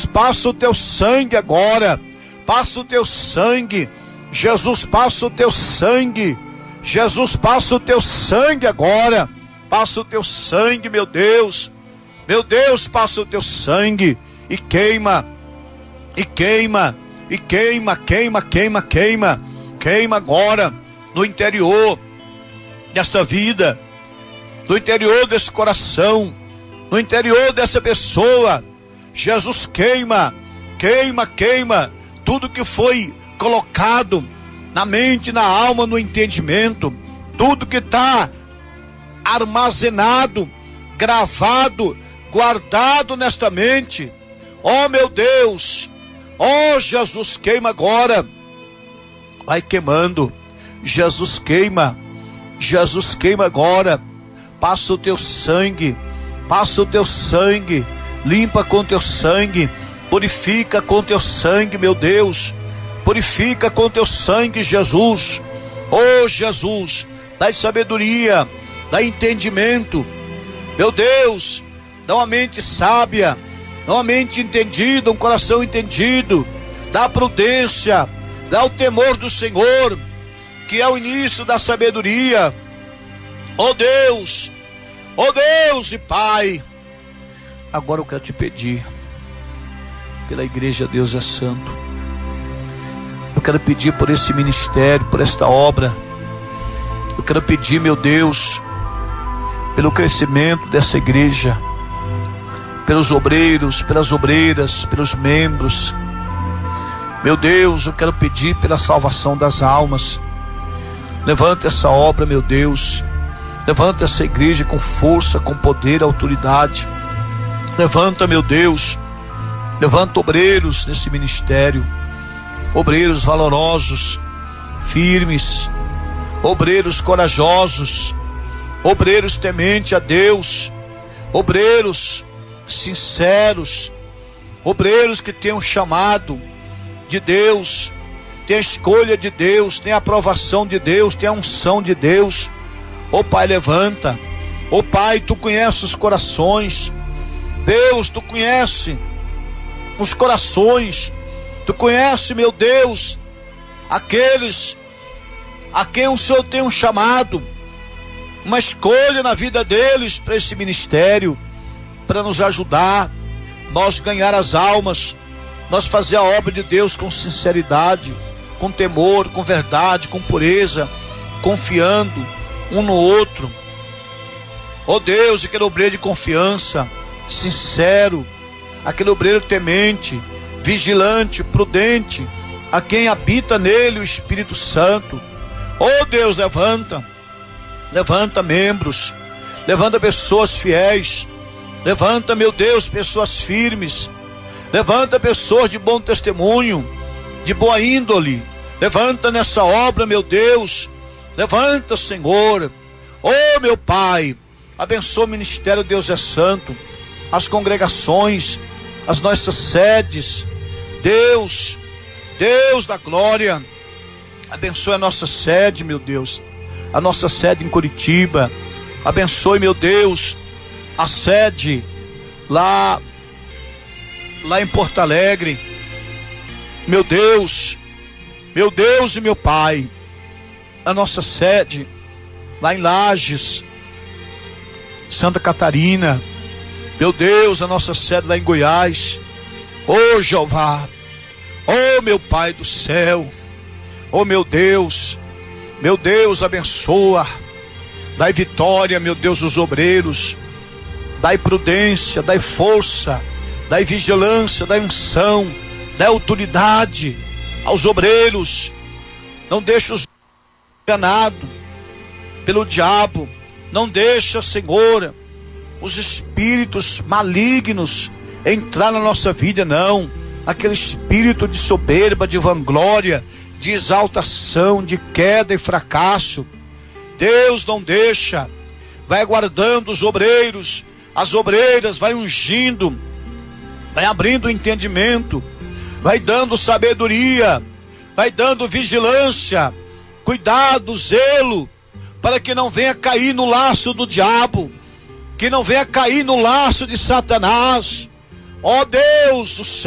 passa o teu sangue agora. Passa o teu sangue. Jesus, passa o teu sangue. Jesus, passa o teu sangue agora. Passa o teu sangue, meu Deus. Meu Deus, passa o teu sangue. E queima. E queima. E queima, queima, queima, queima. Queima agora no interior desta vida, no interior desse coração, no interior dessa pessoa. Jesus, queima, queima, queima tudo que foi colocado na mente, na alma, no entendimento, tudo que está armazenado, gravado, guardado nesta mente. Oh, meu Deus, oh, Jesus, queima agora. Vai queimando. Jesus, queima. Jesus, queima agora. Passa o teu sangue. Passa o teu sangue. Limpa com teu sangue. Purifica com teu sangue, meu Deus. Purifica com teu sangue, Jesus. Oh, Jesus, dá sabedoria, dá entendimento. Meu Deus, dá uma mente sábia, dá uma mente entendida, um coração entendido. Dá prudência, dá o temor do Senhor, que é o início da sabedoria. Oh Deus e Pai, agora eu quero te pedir, pela igreja Deus é Santo, eu quero pedir por esse ministério, por esta obra, eu quero pedir, meu Deus, pelo crescimento dessa igreja, pelos obreiros, pelas obreiras, pelos membros. Meu Deus, eu quero pedir pela salvação das almas. Levanta essa obra, meu Deus. Levanta essa igreja com força, com poder, autoridade. Levanta, meu Deus. Levanta obreiros nesse ministério. Obreiros valorosos, firmes. Obreiros corajosos. Obreiros temente a Deus. Obreiros sinceros. Obreiros que tenham chamado de Deus, tem a escolha de Deus, tem a aprovação de Deus, tem a unção de Deus. Ó Pai, levanta. Ó Pai, tu conheces os corações. Deus, tu conheces os corações. Tu conheces, meu Deus, aqueles a quem o Senhor tem um chamado, uma escolha na vida deles para esse ministério, para nos ajudar, nós ganhar as almas, nós fazer a obra de Deus com sinceridade, com temor, com verdade, com pureza, confiando um no outro. Oh Deus, aquele obreiro de confiança, sincero, aquele obreiro temente, vigilante, prudente, a quem habita nele o Espírito Santo. Oh Deus, levanta membros, levanta pessoas fiéis, levanta, meu Deus, pessoas firmes. Levanta pessoas de bom testemunho, de boa índole. Levanta nessa obra, meu Deus. Levanta, Senhor. Oh, meu Pai, abençoa o ministério Deus é Santo, as congregações, as nossas sedes. Deus da glória, abençoe a nossa sede, meu Deus. A nossa sede em Curitiba. Abençoe, meu Deus, a sede lá em Porto Alegre. Meu Deus e meu Pai, a nossa sede lá em Lages, Santa Catarina. Meu Deus, a nossa sede lá em Goiás. Oh Jeová, oh meu Pai do céu, oh meu Deus, abençoa, dai vitória, meu Deus, os obreiros, dai prudência, dai força, dai vigilância, dai unção, dai autoridade aos obreiros. Não deixa os enganados pelo diabo. Não deixa, Senhor, os espíritos malignos entrar na nossa vida, não. Aquele espírito de soberba, de vanglória, de exaltação, de queda e fracasso. Deus não deixa. Vai guardando os obreiros, as obreiras, vai ungindo, vai abrindo o entendimento, vai dando sabedoria, vai dando vigilância, cuidado, zelo, para que não venha cair no laço do diabo, que não venha cair no laço de Satanás. Ó Deus do céu,